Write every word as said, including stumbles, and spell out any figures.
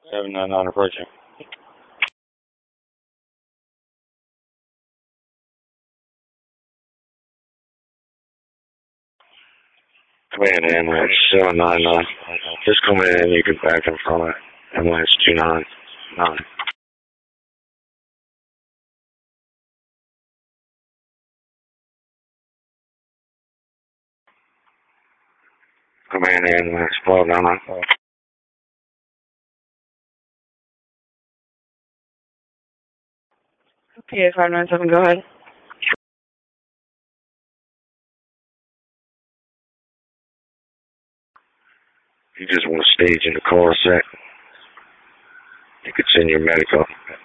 seven nine nine approaching. Command ambulance seven nine nine. Just come in, you can back in from it. Ambulance two nine nine. Command ambulance twelve nine nine. P A five nine seven, go ahead. You just want to stage in the car set. You could send your medical.